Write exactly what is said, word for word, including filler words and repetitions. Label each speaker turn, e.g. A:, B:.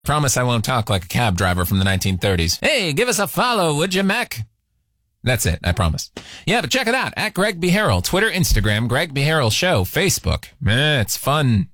A: Promise I won't talk like a cab driver from the nineteen thirties. Hey, give us a follow, would you, Mac? That's it, I promise. Yeah, but check it out. At Greg B. Harrell. Twitter, Instagram, Greg B. Harrell Show. Facebook. Eh, it's fun.